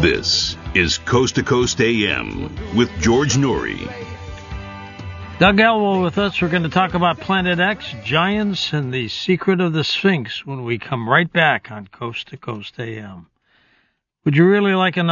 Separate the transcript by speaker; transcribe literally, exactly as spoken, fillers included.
Speaker 1: This is Coast to Coast A M with George Noory.
Speaker 2: Doug Elwell with us. We're going to talk about Planet X, giants, and the secret of the Sphinx when we come right back on Coast to Coast A M. Would you really like another